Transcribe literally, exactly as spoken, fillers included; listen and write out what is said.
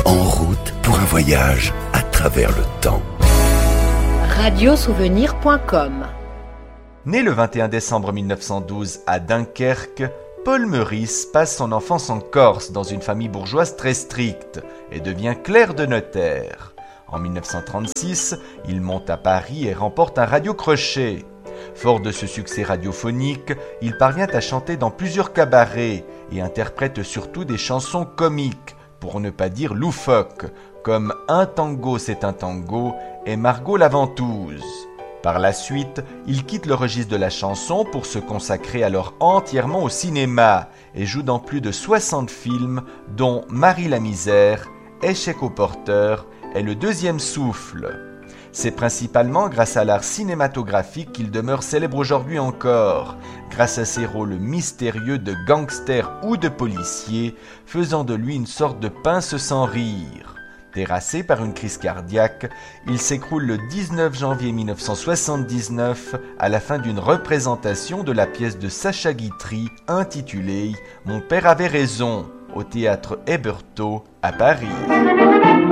En route pour un voyage à travers le temps. radiosouvenir point com. Né le vingt et un décembre mille neuf cent douze à Dunkerque, Paul Meurice passe son enfance en Corse dans une famille bourgeoise très stricte et devient clerc de notaire. En mille neuf cent trente-six, il monte à Paris et remporte un radio-crochet. Fort de ce succès radiophonique, il parvient à chanter dans plusieurs cabarets et interprète surtout des chansons comiques, pour ne pas dire loufoques, comme Un tango c'est un tango et Margot la ventouse. Par la suite, il quitte le registre de la chanson pour se consacrer alors entièrement au cinéma et joue dans plus de soixante films, dont Marie la misère, Échec au porteur et Le deuxième souffle. C'est principalement grâce à l'art cinématographique qu'il demeure célèbre aujourd'hui encore, grâce à ses rôles mystérieux de gangster ou de policier, faisant de lui une sorte de pince sans rire. Terrassé par une crise cardiaque, il s'écroule le dix-neuf janvier mille neuf cent soixante-dix-neuf à la fin d'une représentation de la pièce de Sacha Guitry intitulée « Mon père avait raison » au théâtre Hébertot à Paris.